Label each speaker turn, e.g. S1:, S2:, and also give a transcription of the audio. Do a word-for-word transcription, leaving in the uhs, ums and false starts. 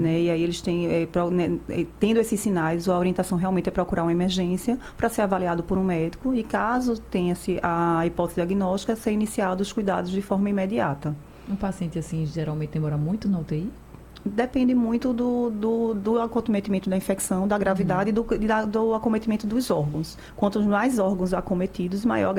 S1: né? E aí eles têm, é, pro, né, tendo esses sinais, a orientação realmente é procurar uma emergência para ser avaliado por um médico e caso tenha-se a hipótese diagnóstica, ser iniciados os cuidados de forma imediata.
S2: Um paciente assim geralmente demora muito na U T I?
S1: Depende muito do, do, do acometimento da infecção, da gravidade uhum. e do, da, do acometimento dos órgãos. Quanto mais órgãos acometidos, maior a